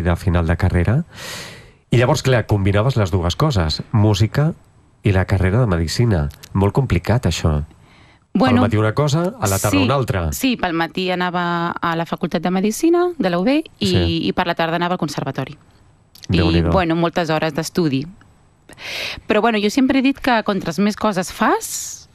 de final de carrera. I llavors, clar, combinaves les dues coses, música i la carrera de medicina. Molt complicat, això. Pel matí una cosa, a la tarda una altra. Sí, pel matí anava a la Facultat de Medicina de la UB i per la tarda anava al conservatori. I, bueno, moltes hores d'estudi. Però, bueno, jo sempre he dit que contres més coses fas,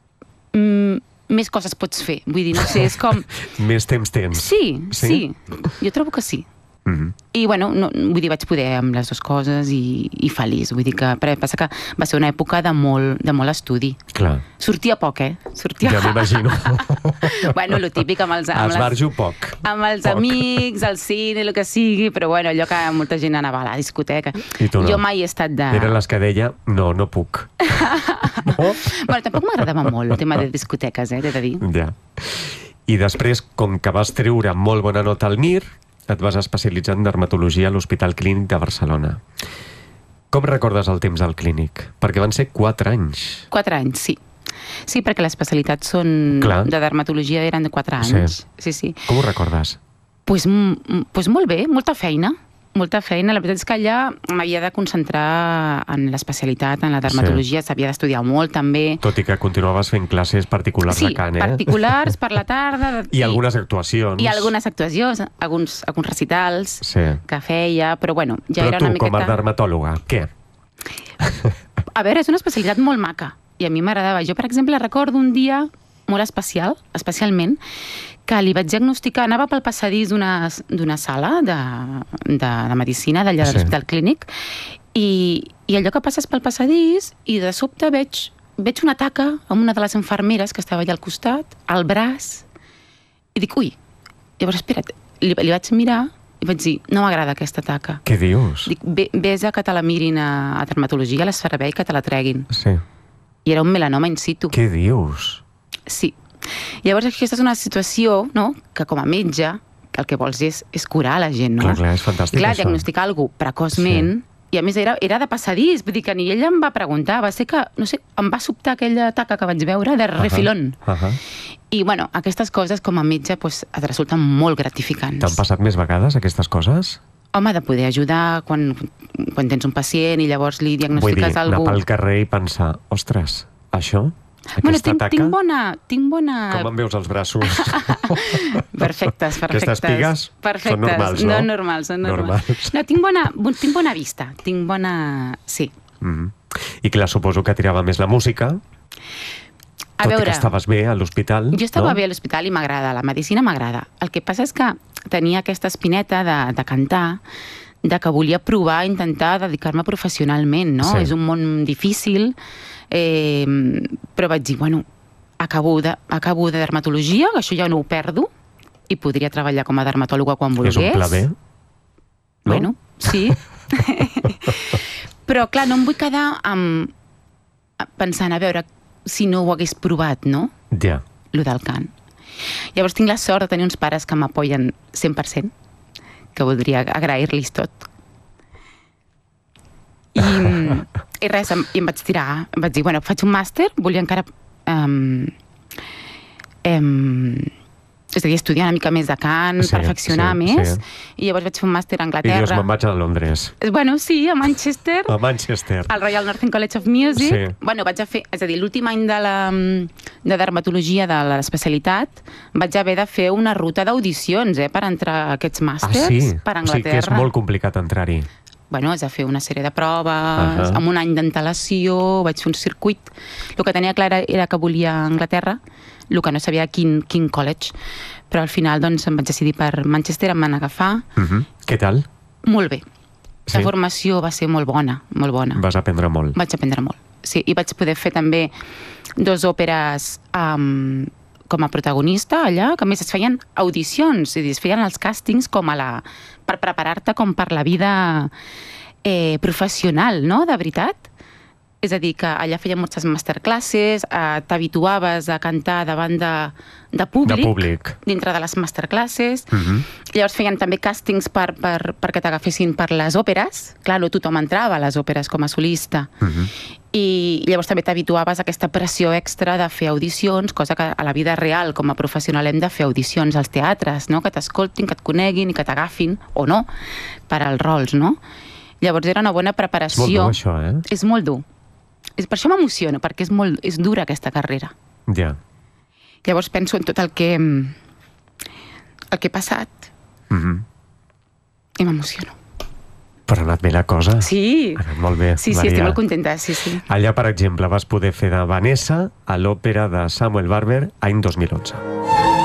més coses pots fer. Vull dir, no sé, és com... Més temps tens. Sí. Jo trobo que sí. I, bueno, vull dir, vaig poder amb les dues coses i feliç. Vull dir que passa que va ser una època de molt estudi. Clar. Sortia poc, Ja m'imagino. Bueno, lo típic amb els... Esbarjo poc. Amb els amics, al cine, el que sigui, però bueno, allò que molta gent anava a la discoteca. I tu no? Jo mai he estat de... Eren les que deia, no puc. No? Bueno, tampoc m'agradava molt el tema de discoteques, t'he de dir. Ja. I després, com que vas treure molt bona nota al MIR, et vas especialitzar en dermatologia a l'Hospital Clínic de Barcelona. Com recordes el temps al clínic? Perquè van ser 4 anys. 4 anys, sí. Sí, perquè les especialitats de dermatologia eren de 4 anys. Sí. Com ho recordes? Pues molt bé, molta feina. Molta feina. La veritat és que allà m'havia de concentrar en l'especialitat, en la dermatologia, s'havia d'estudiar molt, també. Tot i que continuaves fent classes particulars a Can, Sí, particulars per la tarda. I algunes actuacions. I algunes actuacions, alguns recitals que feia, però bueno, ja era una miqueta... Però tu, com a dermatòloga, què? A veure, és una especialitat molt maca, i a mi m'agradava. Jo, per exemple, recordo un dia molt especialment, que li vaig diagnosticar, anava pel passadís d'una sala de medicina d'allà de l'Hospital Clínic, i allò que passes pel passadís, i de sobte veig una taca amb una de les infermeres que estava allà al costat, al braç, i dic, ui, llavors espera't, li vaig mirar i vaig dir, no m'agrada aquesta taca. Què dius? Dic, vés a que te la mirin a dermatologia, a l'esferver, i que te la treguin. Sí. I era un melanoma in situ. Què dius? Sí. Llavors aquesta és una situació, no?, que com a metge el que vols és curar la gent, no? Clar, és fantàstic, clar, això. Diagnosticar algú precoçment, i a més era de passadís, vull dir que ni ella em va preguntar, va ser que, no sé, em va sobtar aquella taca que vaig veure de refilón. I, bueno, aquestes coses com a metge et resulten molt gratificants. T'han passat més vegades aquestes coses? Home, de poder ajudar quan tens un pacient i llavors li diagnostiques algú... Vull dir, anar pel carrer i pensar, ostres, això... Bueno, tinc bona... Com em veus els braços? Perfectes. Aquestes pigues són normals, no? Són normals. No, tinc bona vista. Tinc bona... Sí. I clar, suposo que tirava més la música, tot i que estaves bé a l'hospital. Jo estava bé a l'hospital i m'agrada, la medicina m'agrada. El que passa és que tenia aquesta espineta de cantar, de que volia provar, intentar dedicar-me professionalment, no? És un món difícil, però vaig dir, bueno, acabo de dermatologia, això ja no ho perdo, i podria treballar com a dermatòloga quan volgués. És un pla B, no? Bueno, sí. Però, clar, no em vull quedar pensant, a veure, si no ho hagués provat, no? Ja. Lo del cant. Llavors tinc la sort de tenir uns pares que m'apoyen 100%, que voldria agrair-los tot. I res, i em vaig tirar, em vaig dir, bueno, faig un màster, volia encara és a dir, estudiar una mica més de cant, perfeccionar més, i llavors vaig fer un màster a Anglaterra. I dius, me'n vaig a Londres. Bueno, sí, a Manchester. A Manchester. Al Royal Northern College of Music. Sí. Bueno, vaig a fer, és a dir, l'últim any de dermatologia de l'especialitat, vaig haver de fer una ruta d'audicions, per entrar a aquests màsters per Anglaterra. O sigui que és molt complicat entrar-hi. Bueno, és a fer una sèrie de proves, amb un any d'antelació, vaig fer un circuit. El que tenia clar era que volia Anglaterra, el que no sabia quin college, però al final doncs em vaig decidir per Manchester, em van agafar. Què tal? Molt bé. La formació va ser molt bona, molt bona. Vas aprendre molt. Vaig aprendre molt, sí. I vaig poder fer també 2 òperes com a protagonista allà, que a més es feien audicions, és a dir, es feien els càstings per preparar-te com per la vida professional, no?, de veritat. És a dir, que allà feien moltes masterclasses, t'habituaves a cantar davant de públic, dintre de les masterclasses. Llavors feien també càstings perquè t'agafessin per les òperes. Clar, no tothom entrava a les òperes com a solista. I llavors també t'habituaves a aquesta pressió extra de fer audicions, cosa que a la vida real, com a professional, hem de fer audicions als teatres, no? Que t'escoltin, que et coneguin i que t'agafin, o no, per als rols, no? Llavors era una bona preparació. És molt dur, això, eh? És molt dur. Per això m'emociono, perquè és dura aquesta carrera. Ja. Llavors penso en tot el que he passat i m'emociono. Però ha anat bé la cosa. Sí. Ha anat molt bé, Sí, Maria. estic molt contenta, sí. Allà, per exemple, vas poder fer de Vanessa a l'òpera de Samuel Barber any 2011.